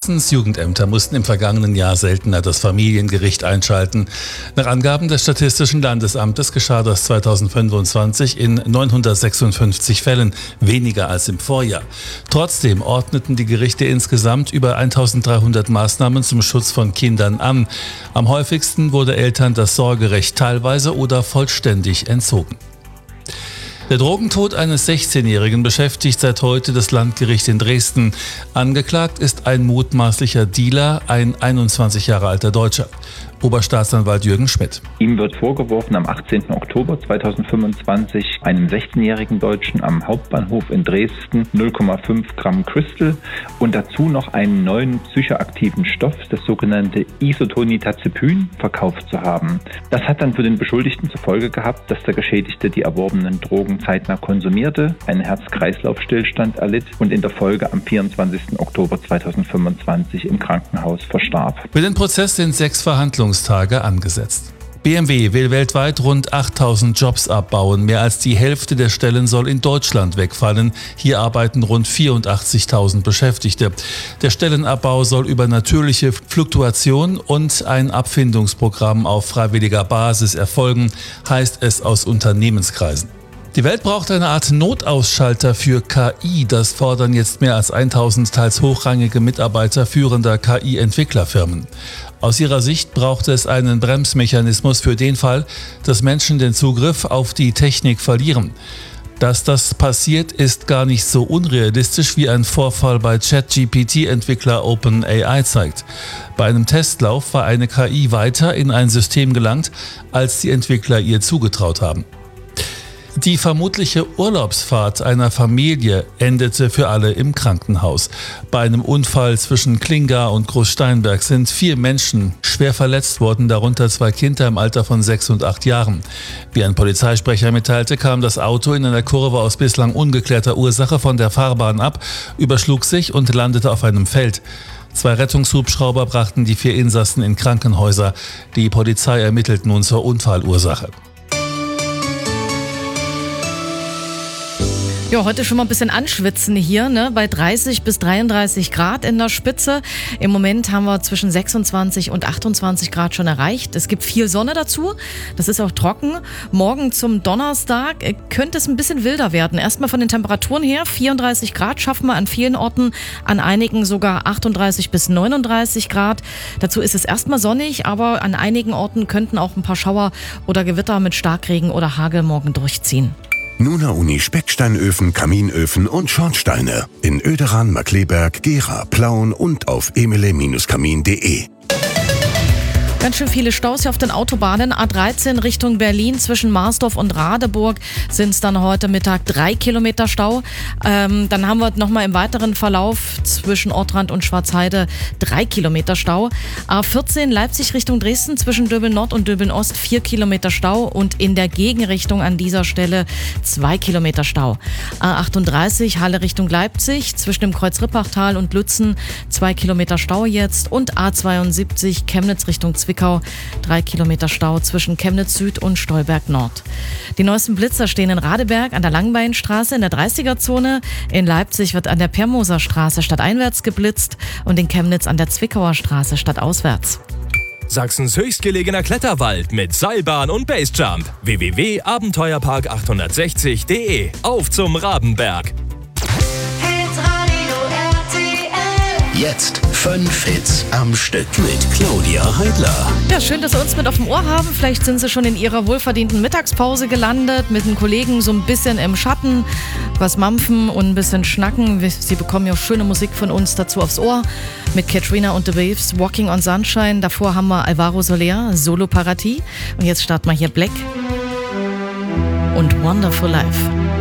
Sachsens Jugendämter mussten im vergangenen Jahr seltener das Familiengericht einschalten. Nach Angaben des Statistischen Landesamtes geschah das 2025 in 956 Fällen, weniger als im Vorjahr. Trotzdem ordneten die Gerichte insgesamt über 1300 Maßnahmen zum Schutz von Kindern an. Am häufigsten wurde Eltern das Sorgerecht teilweise oder vollständig entzogen. Der Drogentod eines 16-Jährigen beschäftigt seit heute das Landgericht in Dresden. Angeklagt ist ein mutmaßlicher Dealer, ein 21 Jahre alter Deutscher. Oberstaatsanwalt Jürgen Schmidt. Ihm wird vorgeworfen, am 18. Oktober 2025 einem 16-jährigen Deutschen am Hauptbahnhof in Dresden 0,5 Gramm Crystal und dazu noch einen neuen psychoaktiven Stoff, das sogenannte Isotonitazepin, verkauft zu haben. Das hat dann für den Beschuldigten zur Folge gehabt, dass der Geschädigte die erworbenen Drogen zeitnah konsumierte, einen Herz-Kreislauf-Stillstand erlitt und in der Folge am 24. Oktober 2025 im Krankenhaus verstarb. Für den Prozess sind 6 Verhandlungstage angesetzt. BMW will weltweit rund 8000 Jobs abbauen. Mehr als die Hälfte der Stellen soll in Deutschland wegfallen. Hier arbeiten rund 84.000 Beschäftigte. Der Stellenabbau soll über natürliche Fluktuation und ein Abfindungsprogramm auf freiwilliger Basis erfolgen, heißt es aus Unternehmenskreisen. Die Welt braucht eine Art Notausschalter für KI. Das fordern jetzt mehr als 1000 teils hochrangige Mitarbeiter führender KI-Entwicklerfirmen. Aus ihrer Sicht braucht es einen Bremsmechanismus für den Fall, dass Menschen den Zugriff auf die Technik verlieren. Dass das passiert, ist gar nicht so unrealistisch, wie ein Vorfall bei ChatGPT-Entwickler OpenAI zeigt. Bei einem Testlauf war eine KI weiter in ein System gelangt, als die Entwickler ihr zugetraut haben. Die vermutliche Urlaubsfahrt einer Familie endete für alle im Krankenhaus. Bei einem Unfall zwischen Klinga und Großsteinberg sind 4 Menschen schwer verletzt worden, darunter 2 Kinder im Alter von 6 und 8 Jahren. Wie ein Polizeisprecher mitteilte, kam das Auto in einer Kurve aus bislang ungeklärter Ursache von der Fahrbahn ab, überschlug sich und landete auf einem Feld. 2 Rettungshubschrauber brachten die 4 Insassen in Krankenhäuser. Die Polizei ermittelt nun zur Unfallursache. Ja, heute schon mal ein bisschen anschwitzen hier, ne? Bei 30 bis 33 Grad in der Spitze. Im Moment haben wir zwischen 26 und 28 Grad schon erreicht. Es gibt viel Sonne dazu. Das ist auch trocken. Morgen zum Donnerstag könnte es ein bisschen wilder werden. Erstmal von den Temperaturen her. 34 Grad schaffen wir an vielen Orten, an einigen sogar 38 bis 39 Grad. Dazu ist es erstmal sonnig, aber an einigen Orten könnten auch ein paar Schauer oder Gewitter mit Starkregen oder Hagel morgen durchziehen. Nuna Uni Specksteinöfen, Kaminöfen und Schornsteine in Oederan, Markkleeberg, Gera, Plauen und auf emele-kamin.de. Ganz schön viele Staus hier auf den Autobahnen. A13 Richtung Berlin zwischen Marsdorf und Radeburg sind es dann heute Mittag 3 Kilometer Stau. Dann haben wir nochmal im weiteren Verlauf zwischen Ortrand und Schwarzheide 3 Kilometer Stau. A14 Leipzig Richtung Dresden zwischen Döbeln Nord und Döbeln Ost 4 Kilometer Stau und in der Gegenrichtung an dieser Stelle 2 Kilometer Stau. A38 Halle Richtung Leipzig zwischen dem Kreuz-Rippachtal und Lützen 2 Kilometer Stau jetzt und A72 Chemnitz Richtung Zwickau 3 Kilometer Stau zwischen Chemnitz Süd und Stolberg Nord. Die neuesten Blitzer stehen in Radeberg an der Langbeinstraße in der 30er-Zone. In Leipzig wird an der Permoser Straße stadteinwärts geblitzt und in Chemnitz an der Zwickauer Straße stadtauswärts. Sachsens höchstgelegener Kletterwald mit Seilbahn und Basejump. www.abenteuerpark860.de. Auf zum Rabenberg. Jetzt 5 Hits am Stück mit Claudia Heidler. Ja, schön, dass Sie uns mit auf dem Ohr haben. Vielleicht sind Sie schon in Ihrer wohlverdienten Mittagspause gelandet, mit den Kollegen so ein bisschen im Schatten, was mampfen und ein bisschen schnacken. Sie bekommen ja schöne Musik von uns dazu aufs Ohr mit Katrina und The Waves, Walking on Sunshine. Davor haben wir Alvaro Soler, Solo Parati. Und jetzt starten wir hier Black und Wonderful Life.